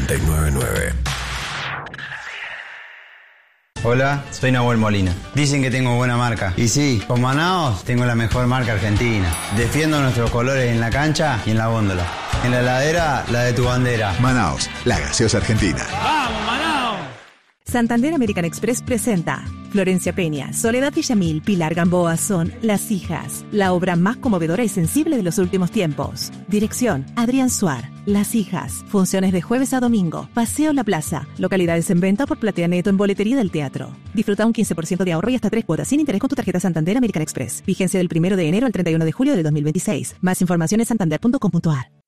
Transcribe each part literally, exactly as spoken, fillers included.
noventa y nueve punto nueve. Hola, soy Nahuel Molina. Dicen que tengo buena marca. Y sí, con Manaos tengo la mejor marca argentina. Defiendo nuestros colores en la cancha y en la góndola. En la heladera, la de tu bandera. Manaos, la gaseosa argentina. ¡Vamos, Manaos! Santander American Express presenta Florencia Peña, Soledad Villamil, Pilar Gamboa son Las Hijas, la obra más conmovedora y sensible de los últimos tiempos. Dirección, Adrián Suar. Las Hijas, funciones de jueves a domingo, Paseo La Plaza, localidades en venta por Platea Neto en boletería del teatro. Disfruta un quince por ciento de ahorro y hasta tres cuotas sin interés con tu tarjeta Santander American Express. Vigencia del primero de enero al treinta y uno de julio del dos mil veintiséis. Más información en santander punto com punto a r.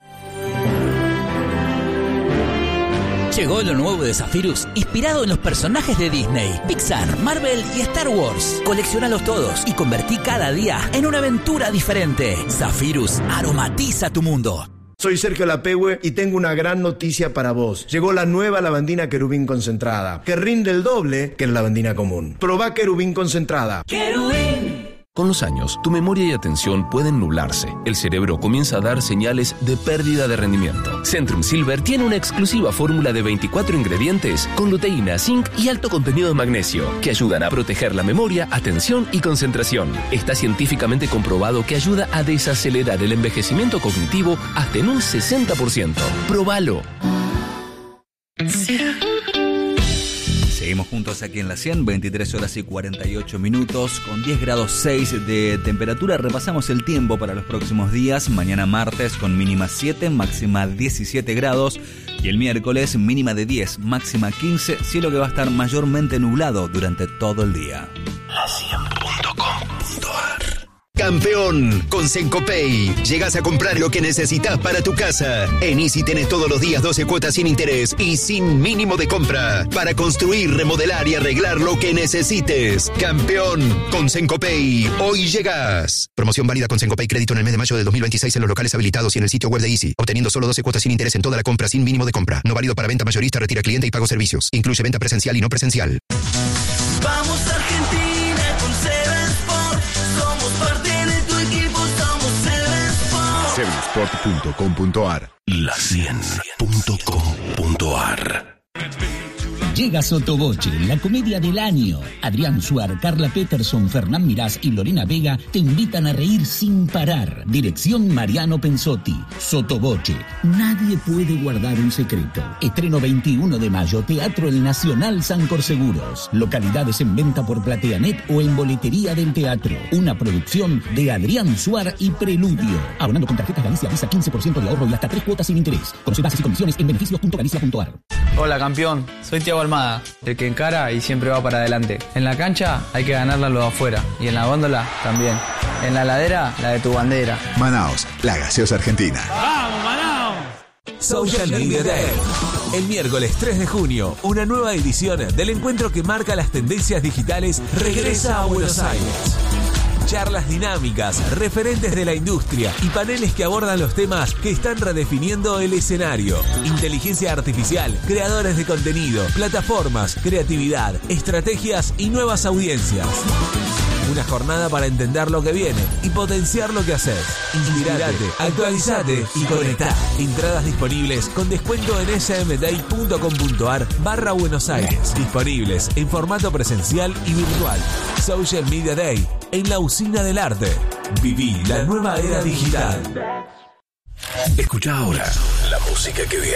Llegó lo nuevo de Zephyrus, inspirado en los personajes de Disney, Pixar, Marvel y Star Wars. Coleccionalos todos y convertí cada día en una aventura diferente. Zephyrus aromatiza tu mundo. Soy Sergio Lapehue y tengo una gran noticia para vos. Llegó la nueva lavandina Querubín concentrada, que rinde el doble que la lavandina común. Probá Querubín concentrada. ¡Querubín! Con los años, tu memoria y atención pueden nublarse. El cerebro comienza a dar señales de pérdida de rendimiento. Centrum Silver tiene una exclusiva fórmula de veinticuatro ingredientes con luteína, zinc y alto contenido de magnesio que ayudan a proteger la memoria, atención y concentración. Está científicamente comprobado que ayuda a desacelerar el envejecimiento cognitivo hasta en un sesenta por ciento. ¡Próbalo! Seguimos juntos aquí en la cien, veintitrés horas y cuarenta y ocho minutos, con diez grados seis de temperatura. Repasamos el tiempo para los próximos días. Mañana martes con mínima siete, máxima diecisiete grados. Y el miércoles mínima de diez, máxima quince. Cielo que va a estar mayormente nublado durante todo el día. la cien punto com punto a r. Campeón, con Sencopay. Llegas a comprar lo que necesitas para tu casa. En Easy tenés todos los días doce cuotas sin interés y sin mínimo de compra. Para construir, remodelar y arreglar lo que necesites. Campeón, con Sencopay. Hoy llegas. Promoción válida con Sencopay Crédito en el mes de mayo de dos mil veintiséis en los locales habilitados y en el sitio web de Easy. Obteniendo solo doce cuotas sin interés en toda la compra sin mínimo de compra. No válido para venta mayorista, retira cliente y pago servicios. Incluye venta presencial y no presencial. Vamos Argentina con Seven Sport. Somos parte de tu equipo, somos Seven Sport. seven sport punto com punto a r. la cien punto com punto a r. Llega Sotoboche, la comedia del año. Adrián Suar, Carla Peterson, Fernán Mirás y Lorena Vega te invitan a reír sin parar. Dirección Mariano Pensotti. Sotoboche, nadie puede guardar un secreto. Estreno veintiuno de mayo, Teatro El Nacional San Corseguros. Localidades en venta por Plateanet o en boletería del teatro. Una producción de Adrián Suar y Preludio. Abonando con tarjetas Galicia Visa, quince por ciento de ahorro y hasta tres cuotas sin interés. Conoce bases y condiciones en beneficios punto galicia punto a r. Hola campeón, soy Thiago Almada, el que encara y siempre va para adelante. En la cancha hay que ganarla lo de afuera y en la góndola también. En la heladera, la de tu bandera. Manaos, la gaseosa argentina. ¡Vamos, Manaos! Social Media Day. El miércoles tres de junio, una nueva edición del encuentro que marca las tendencias digitales regresa a Buenos Aires. Charlas dinámicas, referentes de la industria y paneles que abordan los temas que están redefiniendo el escenario. Inteligencia artificial, creadores de contenido, plataformas, creatividad, estrategias y nuevas audiencias. Una jornada para entender lo que viene y potenciar lo que haces. Inspirate, actualizate y conectá. Entradas disponibles con descuento en smday punto com punto a r barra Buenos Aires. Disponibles en formato presencial y virtual. Social Media Day en la Usina del Arte. Viví la nueva era digital. Escucha ahora la música que viene.